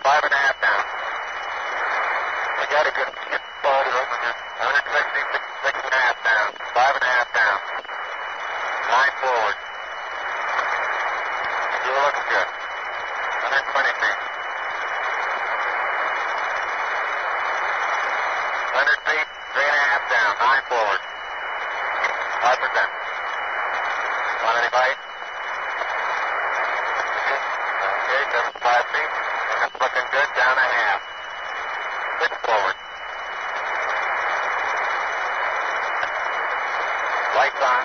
5.5 down. We got a good ball to open here. 166.5 down. 5.5 down. 9 forward. Fuel looks good. 120 feet. 100 feet, 3.5 down. 9 forward. 5%. Want any bite? Okay, 75 feet. That's looking good. Down a half. 6 forward. Lights on.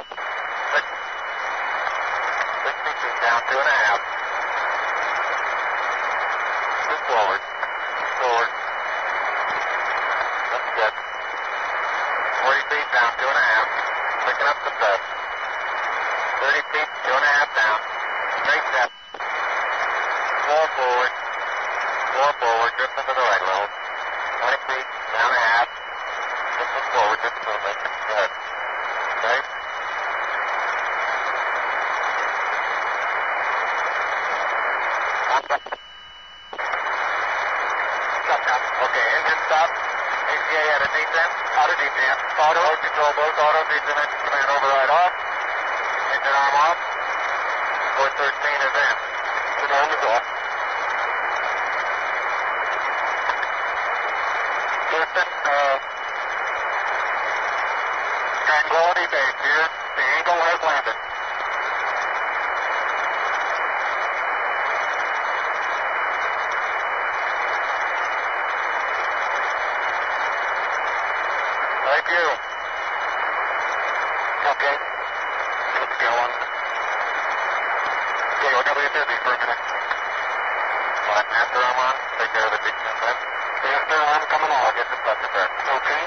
60 feet down, 2.5. 2 forward. Forward. That's good. 40 feet down, 2.5. Picking up the best. 30 feet, 2.5 down. Straight step. 4 forward. 4 forward, just into the right a little. 20 feet, down a half. Just forward, just moving. Good. Okay. Okay, engine stop. ACA at a descent. Auto descent. Auto control both. Auto descent. Command override off. Engine arm off. 413 is in. Engine arm is off. Houston, Tranquility Base here. The Eagle has landed. Thank you. Okay. Let's go on. Okay, we're going to be busy for a minute. All right, master arm on. Take care of the descent then. Master arm coming on. I'll get the bucket there. Okay.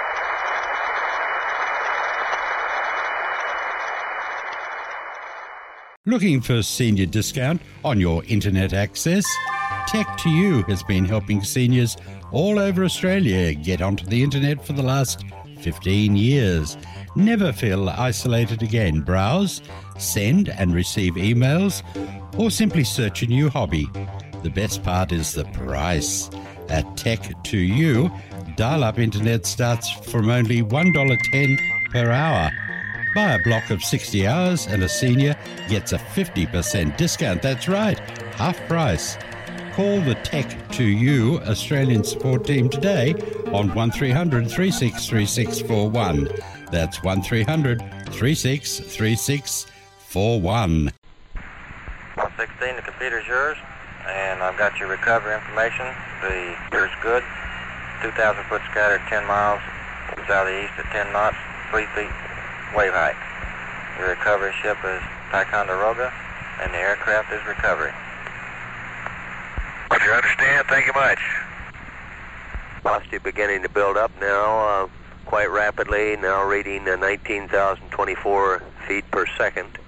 Looking for senior discount on your internet access? Tech2U has been helping seniors all over Australia get onto the internet for the last 15 years. Never feel isolated again. Browse, send and receive emails, or simply search a new hobby. The best part is the price. At Tech2U, dial-up internet starts from only $1.10 per hour. Buy a block of 60 hours and a senior gets a 50% discount. That's right, half price. Call the Tech2U Australian support team today on 1300 363641. That's 1300 363641. 116, the computer's yours, and I've got your recovery information. The gear's good. 2,000 foot scattered, 10 miles southeast at 10 knots, 3 feet wave height. The recovery ship is Ticonderoga, and the aircraft is recovery. Roger, understand. Thank you much. Velocity beginning to build up now quite rapidly, now reading 19,024 feet per second.